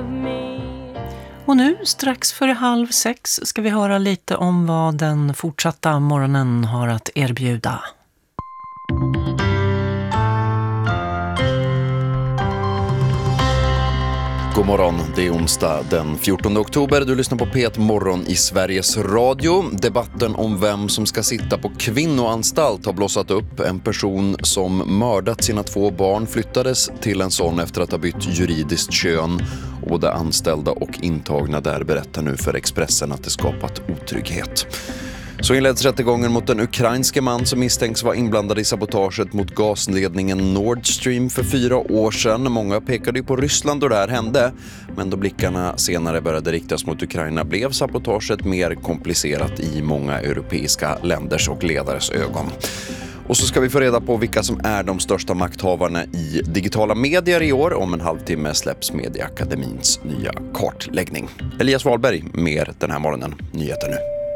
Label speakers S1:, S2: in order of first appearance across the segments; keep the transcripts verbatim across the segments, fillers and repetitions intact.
S1: Och nu, strax före halv sex, ska vi höra lite om vad den fortsatta morgonen har att erbjuda.
S2: God morgon, det är onsdag den fjortonde oktober. Du lyssnar på P ett Morgon i Sveriges Radio. Debatten om vem som ska sitta på kvinnoanstalt har blossat upp. En person som mördat sina två barn flyttades till en sån efter att ha bytt juridiskt kön. Och både anställda och intagna där berättar nu för Expressen att det skapat otrygghet. Så inleds rättegången mot den ukrainske man som misstänks vara inblandad i sabotaget mot gasledningen Nord Stream för fyra år sedan. Många pekade ju på Ryssland då det här hände, men då blickarna senare började riktas mot Ukraina blev sabotaget mer komplicerat i många europeiska länders och ledares ögon. Och så ska vi få reda på vilka som är de största makthavarna i digitala medier i år. Om en halvtimme släpps Medieakademins nya kartläggning. Elias Wahlberg mer den här morgonen. Nyheter nu.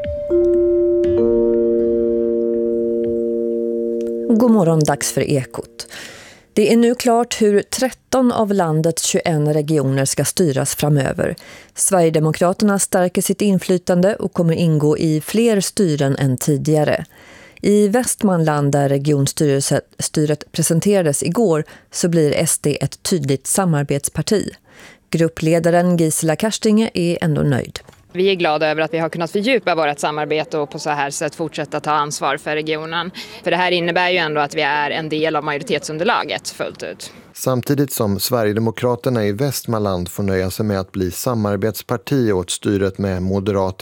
S3: God morgon, dags för Ekot. Det är nu klart hur tretton av landets tjugoen regioner ska styras framöver. Sverigedemokraterna stärker sitt inflytande och kommer ingå i fler styren än tidigare. I Västmanland, där regionstyret presenterades igår, så blir S D ett tydligt samarbetsparti. Gruppledaren Gisela Karstinge är ändå nöjd.
S4: Vi är glada över att vi har kunnat fördjupa vårt samarbete och på så här sätt fortsätta ta ansvar för regionen. För det här innebär ju ändå att vi är en del av majoritetsunderlaget fullt ut.
S5: Samtidigt som Sverigedemokraterna i Västmanland får nöja sig med att bli samarbetsparti åt styret med Moderaterna